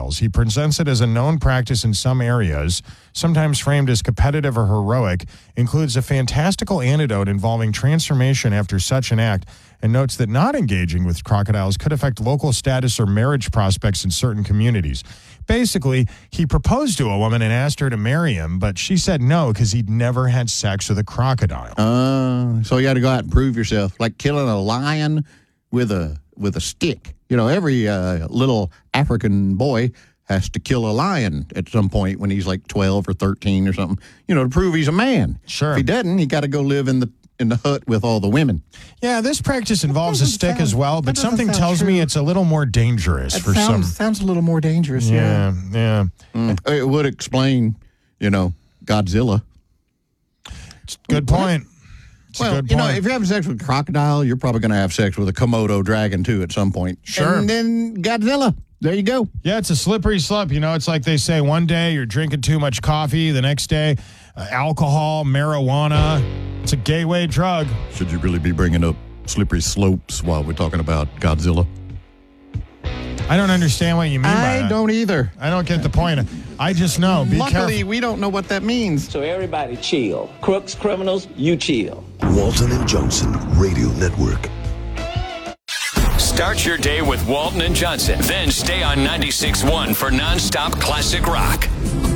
crocodiles. He presents it as a known practice in some areas, sometimes framed as competitive or heroic, includes a fantastical anecdote involving transformation after such an act, and notes that not engaging with crocodiles could affect local status or marriage prospects in certain communities. Basically, he proposed to a woman and asked her to marry him, but she said no because he'd never had sex with a crocodile. So you got to go out and prove yourself, like killing a lion with a stick. You know, every little African boy has to kill a lion at some point when he's like 12 or 13 or something, you know, to prove he's a man. Sure. If he doesn't, he got to go live in the hut with all the women. Yeah, this practice involves a stick as well, but something tells me it's a little more dangerous for some. Sounds a little more dangerous. Yeah. It would explain, you know, Godzilla. Good point. It's a good point. You know, if you're having sex with a crocodile, you're probably going to have sex with a Komodo dragon, too, at some point. Sure. And then Godzilla. There you go. Yeah, it's a slippery slope. You know, it's like they say one day you're drinking too much coffee, the next day alcohol, marijuana. It's a gateway drug. Should you really be bringing up slippery slopes while we're talking about Godzilla? I don't understand what you mean by that. I don't either. I don't get the point. I just know. Be Luckily, careful. we don't know what that means. So everybody chill. Crooks, criminals, you chill. Walton and Johnson Radio Network. Start your day with Walton and Johnson. Then stay on 96.1 for nonstop classic rock.